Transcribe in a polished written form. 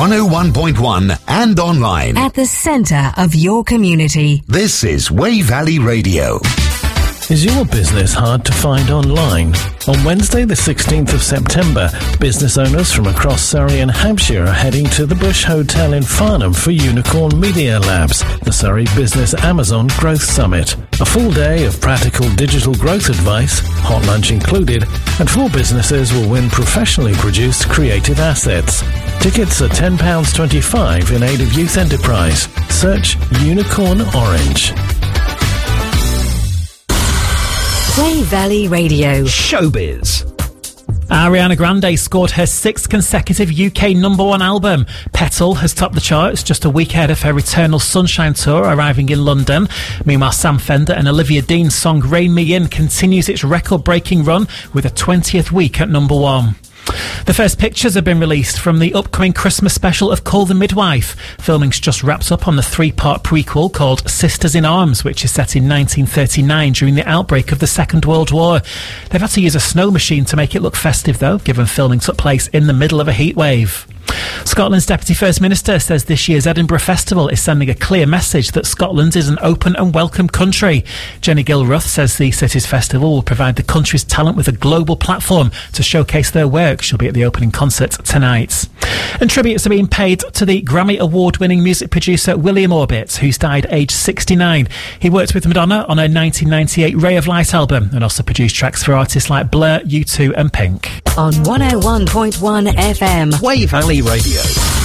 101.1 and online. At the centre of your community. This is Wey Valley Radio. Is your business hard to find online? On Wednesday the 16th of September, business owners from across Surrey and Hampshire are heading to the Bush Hotel in Farnham for Unicorn Media Labs, the Surrey Business Amazon Growth Summit. A full day of practical digital growth advice, hot lunch included, and 4 businesses will win professionally produced creative assets. Tickets are £10.25 in aid of youth enterprise. Search Unicorn Orange. Wey Valley Radio. Showbiz. Ariana Grande scored her 6th consecutive UK #1 album. Petal has topped the charts just a week ahead of her Eternal Sunshine tour arriving in London. Meanwhile, Sam Fender and Olivia Dean's song Rein Me In continues its record-breaking run with a 20th week at #1. The first pictures have been released from the upcoming Christmas special of Call the Midwife. Filming's just wrapped up on the 3-part prequel called Sisters in Arms, which is set in 1939 during the outbreak of the Second World War. They've had to use a snow machine to make it look festive, though, given filming took place in the middle of a heat wave. Scotland's Deputy First Minister says this year's Edinburgh Festival is sending a clear message that Scotland is an open and welcome country. Jenny Gilruth says the city's festival will provide the country's talent with a global platform to showcase their work. She'll be at the opening concert tonight. And tributes are being paid to the Grammy Award-winning music producer William Orbit, who's died aged 69. He worked with Madonna on her 1998 Ray of Light album and also produced tracks for artists like Blur, U2 and Pink. On 101.1 FM. Wey Valley Radio.